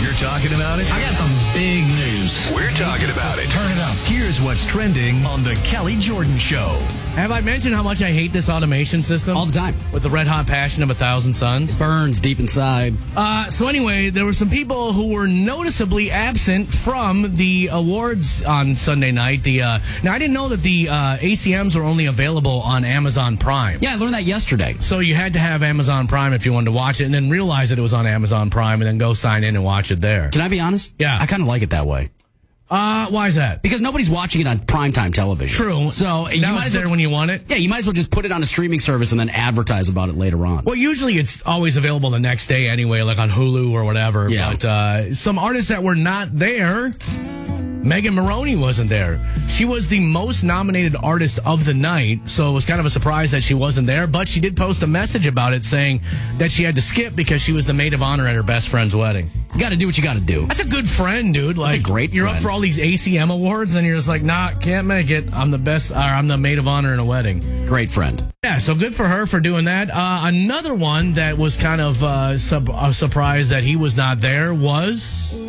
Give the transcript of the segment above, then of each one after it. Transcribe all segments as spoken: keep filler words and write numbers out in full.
You're talking about it? I got some big news. We're talking about it. Turn it up. Here's what's trending on The Kelly Jordan Show. Have I mentioned how much I hate this automation system? All the time. With the red hot passion of a thousand suns. Burns deep inside. Uh, so anyway, there were some people who were noticeably absent from the awards on Sunday night. The uh, Now, I didn't know that the uh, A C Ms were only available on Amazon Prime. Yeah, I learned that yesterday. So you had to have Amazon Prime if you wanted to watch it, and then realize that it was on Amazon Prime, and then go sign in and watch it there. Can I be honest? Yeah. I kind of like it that way. Uh, why is that? Because nobody's watching it on primetime television. True. So you now might it's as well, there when you want it. Yeah, you might as well just put it on a streaming service and then advertise about it later on. Well, usually it's always available the next day anyway, like on Hulu or whatever. Yeah. But uh, some artists that were not there, Megan Maroney wasn't there. She was the most nominated artist of the night, so it was kind of a surprise that she wasn't there. But she did post a message about it saying that she had to skip because she was the maid of honor at her best friend's wedding. You got to do what you got to do. That's a good friend, dude. Like, That's a great You're friend. up for all these A C M awards, and you're just like, nah, can't make it. I'm the best, or I'm the maid of honor in a wedding. Great friend. Yeah, so good for her for doing that. Uh, another one that was kind of uh, sub- a surprise that he was not there was...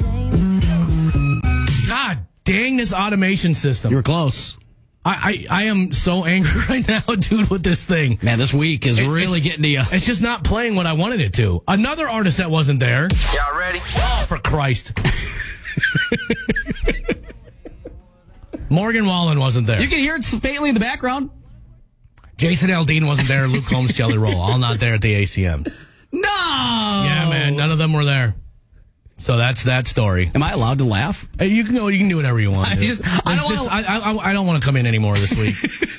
God dang this automation system. You were close. I, I, I am so angry right now, dude, with this thing. Man, this week is It- really it's- getting to you. It's just not playing what I wanted it to. Another artist that wasn't there. Y'all ready? Oh, for Christ. Morgan Wallen wasn't there. You can hear it faintly in the background. Jason Aldean wasn't there. Luke Combs, Jelly Roll, all not there at the A C Ms. No. Yeah, man, none of them were there. So that's that story. Am I allowed to laugh? Hey, you can go. You can do whatever you want. I dude. just- I This- don't this- wanna- I, I, I don't want to come in anymore this week.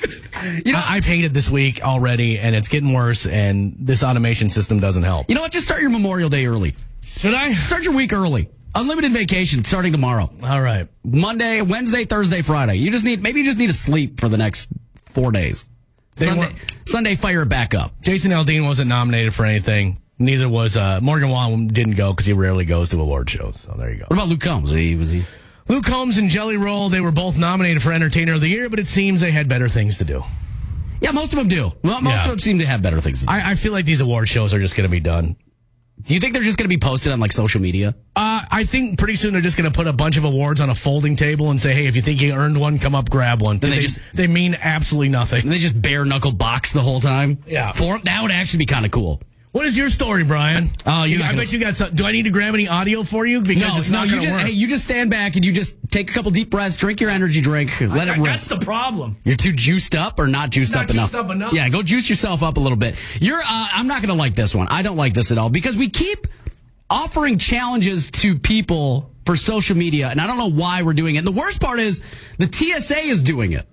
You know, I, I've hated this week already, and it's getting worse. And this automation system doesn't help. you know what? Just start your Memorial Day early. Should I? Start your week early. Unlimited vacation starting tomorrow. All right. Monday, Wednesday, Thursday, Friday. You just need maybe you just need to sleep for the next four days. They Sunday, were- Sunday, fire it back up. Jason Aldean wasn't nominated for anything. Neither was uh, Morgan Wallen. Didn't go because he rarely goes to award shows. So there you go. What about Luke Combs? Was he, was he? Luke Combs and Jelly Roll. They were both nominated for Entertainer of the Year, but it seems they had better things to do. Yeah, most of them do. Well, most Yeah. of them seem to have better things to do. I, I feel like these award shows are just going to be done. Do you think they're just going to be posted on like social media? Uh, I think pretty soon they're just going to put a bunch of awards on a folding table and say, hey, if you think you earned one, come up, grab one. And they they, just- they mean absolutely nothing. And they just bare knuckle box the whole time? Yeah. For, that would actually be kind of cool. What is your story, Brian? Oh, you're not I gonna- bet you got some. Do I need to grab any audio for you? Because No, it's no, not you going to just work. hey, you just stand back and you just take a couple deep breaths, drink your energy drink, let it rip. That's the problem. You're too juiced up or not juiced Not up enough? juiced up enough. Yeah, go juice yourself up a little bit. You're. Uh, I'm not going to like this one. I don't like this at all because we keep offering challenges to people for social media, and I don't know why we're doing it. And the worst part is the T S A is doing it.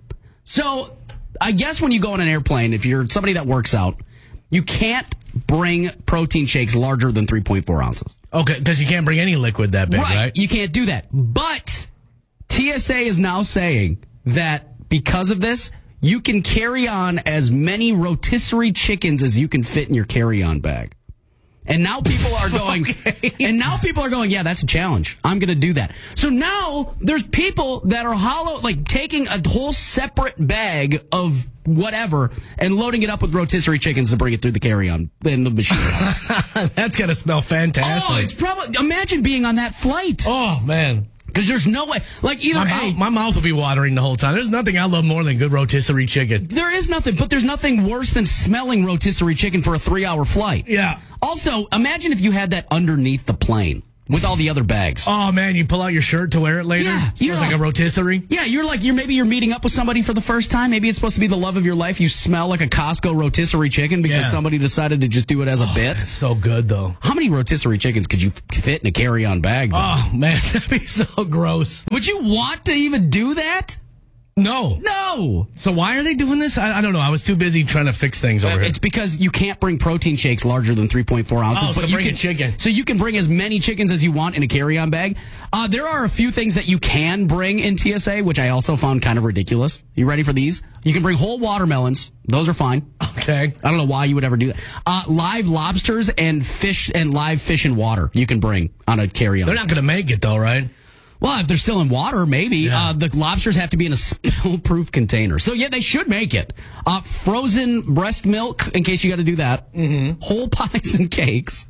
So I guess when you go on an airplane, if you're somebody that works out, you can't bring protein shakes larger than three point four ounces. Okay, because you can't bring any liquid that big, right? You can't do that. But T S A is now saying that because of this, you can carry on as many rotisserie chickens as you can fit in your carry-on bag. And now people are going, Okay. and now people are going, yeah, that's a challenge. I'm going to do that. So now there's people that are hollow, like taking a whole separate bag of whatever and loading it up with rotisserie chickens to bring it through the carry-on in the machine. That's got to smell fantastic. Oh, it's probably, imagine being on that flight. Oh, man. Because there's no way, like either My, A, mouth, my mouth will be watering the whole time. There's nothing I love more than good rotisserie chicken. there is nothing, but there's nothing worse than smelling rotisserie chicken for a three-hour flight. Yeah. Also, imagine if you had that underneath the plane with all the other bags. Oh, man, you pull out your shirt to wear it later? Yeah, Smells you're like like- a rotisserie? Yeah, you're like, you're maybe you're meeting up with somebody for the first time. Maybe it's supposed to be the love of your life. You smell like a Costco rotisserie chicken because Yeah. somebody decided to just do it as a bit. It's so good, though. How many rotisserie chickens could you fit in a carry-on bag? though? Oh, man, that'd be so gross. Would you want to even do that? No. No. So why are they doing this? I, I don't know. I was too busy trying to fix things over here. It's because you can't bring protein shakes larger than three point four ounces. Oh, so but you bring a can, chicken. So you can bring as many chickens as you want in a carry-on bag. Uh, there are a few things that you can bring in T S A, which I also found kind of ridiculous. You ready for these? You can bring whole watermelons. Those are fine. Okay. I don't know why you would ever do that. Uh, live lobsters and fish and live fish in water you can bring on a carry-on. They're not going to make it, though, right? Well, if they're still in water, maybe. Yeah. Uh, the lobsters have to be in a spill-proof container. So, yeah, they should make it. Uh, frozen breast milk, in case you got to do that. Mm-hmm. Whole pies and cakes.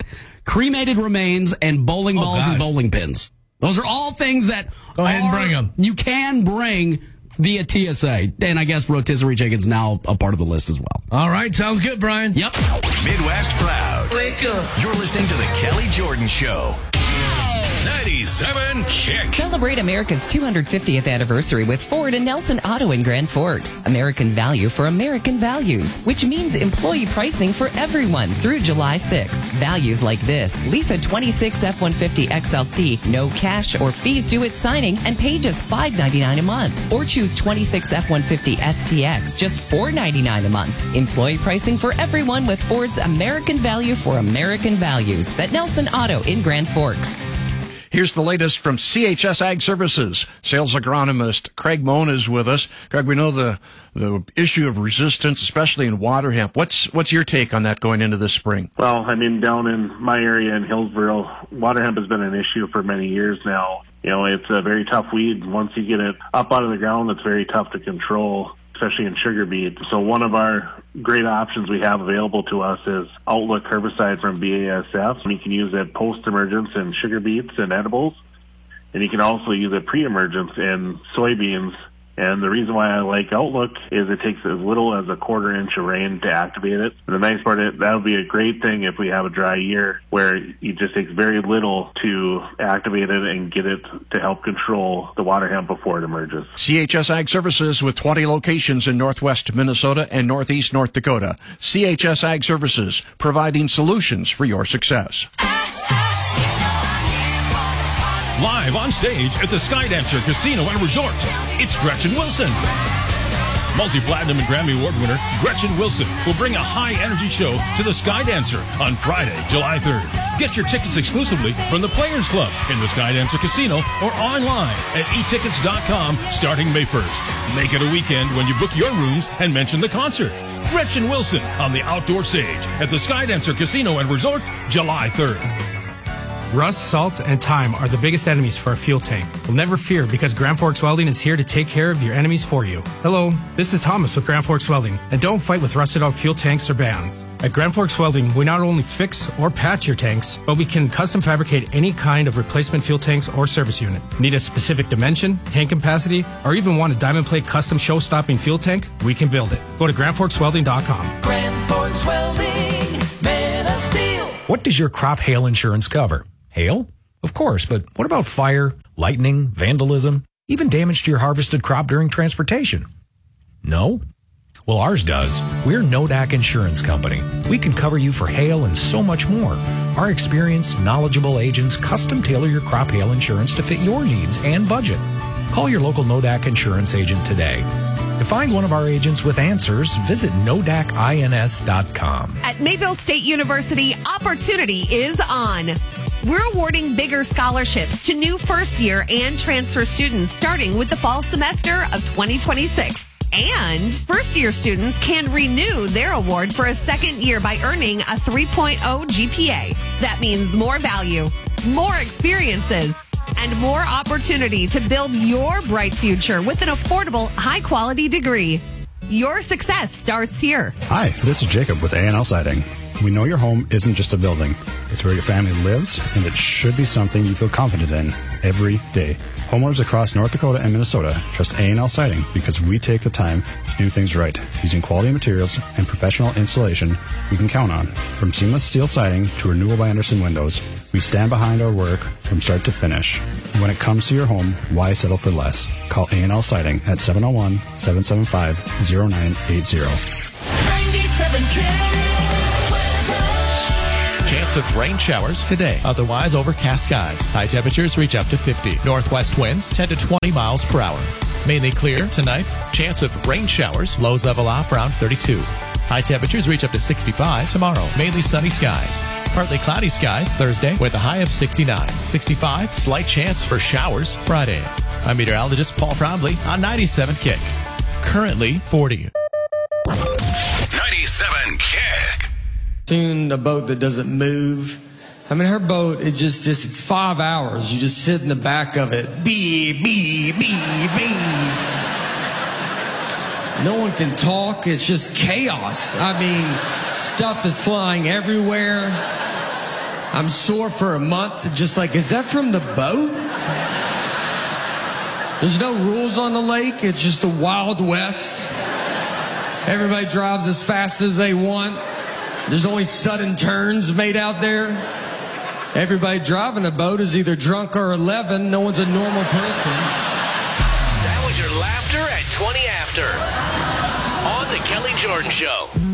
cremated remains, and bowling Oh, balls gosh. and bowling pins. Those are all things that Go ahead and are- bring 'em. You can bring via T S A. And I guess rotisserie chicken's now a part of the list as well. All right, sounds good, Brian. Yep. Midwest Proud. Wake up. You're listening to the Kelly Jordan Show. ninety-seven Kick. Celebrate America's two hundred fiftieth anniversary with Ford and Nelson Auto in Grand Forks. American value for American values, which means employee pricing for everyone through July sixth. Values like this: Lisa twenty-six F one fifty X L T, no cash or fees due at signing, and pay just five ninety-nine a month. Or choose twenty-six F one fifty S T X, just four ninety-nine a month. Employee pricing for everyone with Ford's American value for American values. At Nelson Auto in Grand Forks. Here's the latest from C H S Ag Services. Sales agronomist Craig Moan is with us. Craig, we know the the issue of resistance, especially in water hemp. What's what's your take on that going into this spring? Well, I mean, down in my area in Hillsboro, water hemp has been an issue for many years now. You know, it's a very tough weed. Once you get it up out of the ground, it's very tough to control, especially in sugar beet. So one of our great options we have available to us is Outlook herbicide from B A S F. You can use it post-emergence in sugar beets and edibles, and you can also use it pre-emergence in soybeans. And the reason why I like Outlook is it takes as little as a quarter inch of rain to activate it. And the nice part is that would be a great thing if we have a dry year where it just takes very little to activate it and get it to help control the water hemp before it emerges. C H S Ag Services with twenty locations in northwest Minnesota and northeast North Dakota. C H S Ag Services, providing solutions for your success. Live on stage at the Skydancer Casino and Resort, it's Gretchen Wilson. Multi-platinum and Grammy Award winner Gretchen Wilson will bring a high-energy show to the Skydancer on Friday, July third. Get your tickets exclusively from the Players Club in the Skydancer Casino or online at e tickets dot com starting May first. Make it a weekend when you book your rooms and mention the concert. Gretchen Wilson on the outdoor stage at the Skydancer Casino and Resort, July third. Rust, salt, and time are the biggest enemies for a fuel tank. Well, never fear, because Grand Forks Welding is here to take care of your enemies for you. Hello, this is Thomas with Grand Forks Welding, and don't fight with rusted out fuel tanks or bands. At Grand Forks Welding, we not only fix or patch your tanks, but we can custom fabricate any kind of replacement fuel tanks or service unit. Need a specific dimension, tank capacity, or even want a diamond plate custom show-stopping fuel tank? We can build it. Go to grand forks welding dot com. Grand Forks Welding, man of steel. What does your crop hail insurance cover? Hail? Of course, but what about fire, lightning, vandalism, even damage to your harvested crop during transportation? No? Well, ours does. We're Nodak Insurance Company. We can cover you for hail and so much more. Our experienced, knowledgeable agents custom tailor your crop hail insurance to fit your needs and budget. Call your local Nodak Insurance agent today. To find one of our agents with answers, visit nodak ins dot com. At Mayville State University, opportunity is on. We're awarding bigger scholarships to new first-year and transfer students starting with the fall semester of twenty twenty-six. And first-year students can renew their award for a second year by earning a three point oh G P A. That means more value, more experiences, and more opportunity to build your bright future with an affordable, high-quality degree. Your success starts here. Hi, this is Jacob with A and L Siding. We know your home isn't just a building. It's where your family lives, and it should be something you feel confident in every day. Homeowners across North Dakota and Minnesota trust A and L Siding because we take the time to do things right, using quality materials and professional installation we can count on. From seamless steel siding to Renewal by Andersen windows, we stand behind our work from start to finish. When it comes to your home, why settle for less? Call A and L Siding at seven oh one, seven seven five, oh nine eight oh. ninety-seven Chance of rain showers today. Otherwise, overcast skies. High temperatures reach up to fifty. Northwest winds ten to twenty miles per hour. Mainly clear tonight. Chance of rain showers. Lows level off around thirty-two. High temperatures reach up to sixty-five tomorrow. Mainly sunny skies. Partly cloudy skies Thursday with a high of sixty-nine. sixty-five, slight chance for showers Friday. I'm meteorologist Paul Trombley on ninety-seven Kick. Currently forty. ninety-seven Kick. Soon a boat that doesn't move. I mean, her boat, it just, just, it's five hours. You just sit in the back of it. Bee, bee, bee, bee. No one can talk. It's just chaos. I mean, stuff is flying everywhere. I'm sore for a month. Just like, is that from the boat? There's no rules on the lake. It's just the Wild West. Everybody drives as fast as they want. There's only sudden turns made out there. Everybody driving a boat is either drunk or eleven. No one's a normal person. That was your laughter at twenty after on the Kelly Jordan Show.